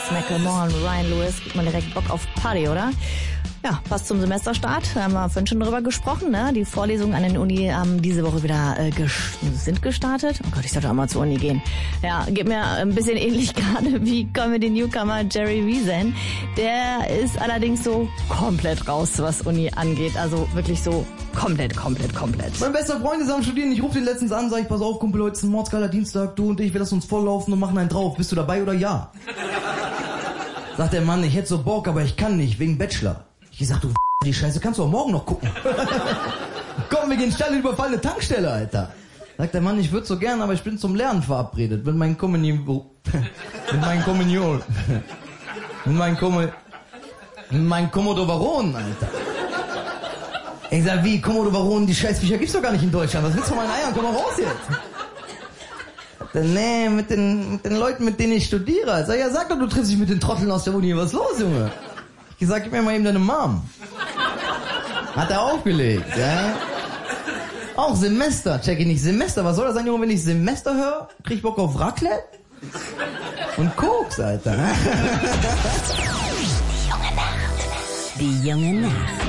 Macklemore und Ryan Lewis. Kriegt man direkt Bock auf Party, oder? Ja, passt zum Semesterstart. Da haben wir vorhin schon drüber gesprochen, ne? Die Vorlesungen an den Uni haben diese Woche wieder sind gestartet. Oh Gott, ich sollte auch mal zur Uni gehen. Ja, geht mir ein bisschen ähnlich gerade wie Comedy-Newcomer Jerry Wiesen. Der ist allerdings so komplett raus, was Uni angeht. Also wirklich so komplett. Mein bester Freund ist am Studieren. Ich rufe den letztens an, sag ich, pass auf, Kumpel, heute ist ein mordsgeiler Dienstag. Du und ich, wir lassen uns volllaufen und machen einen drauf. Bist du dabei oder ja? Sagt der Mann, ich hätte so Bock, aber ich kann nicht, wegen Bachelor. Ich sag, du die Scheiße, kannst du auch morgen noch gucken. Komm, wir gehen schnell überfallene Tankstelle, Alter. Sagt der Mann, ich würde so gern, aber ich bin zum Lernen verabredet. Mit meinem Kommunion. Mit meinem Komodowaron, Alter. Ich sag, wie, Komodowaron, die Scheißviecher gibt's doch gar nicht in Deutschland. Was willst du von meinen Eiern? Komm mal raus jetzt. Nee, mit den Leuten, mit denen ich studiere. Sag, ja, sag doch, du triffst dich mit den Trotteln aus der Uni. Was ist los, Junge? Ich sag, gib mir mal eben deine Mom. Hat er aufgelegt, ja? Auch Semester, check ich nicht. Semester, was soll das sein, Junge, wenn ich Semester höre? Krieg ich Bock auf Raclette? Und Koks, Alter. Die junge Nacht.